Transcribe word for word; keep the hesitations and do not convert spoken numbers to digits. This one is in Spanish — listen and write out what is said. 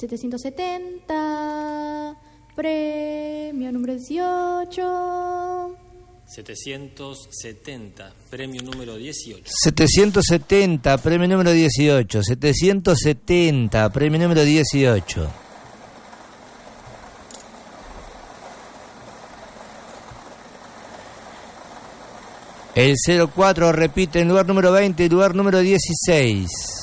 setecientos setenta, premio número dieciocho. setecientos setenta, premio número dieciocho. setecientos setenta, premio número dieciocho. setecientos setenta, premio número dieciocho. El cero cuatro repite en lugar número veinte y lugar número dieciséis.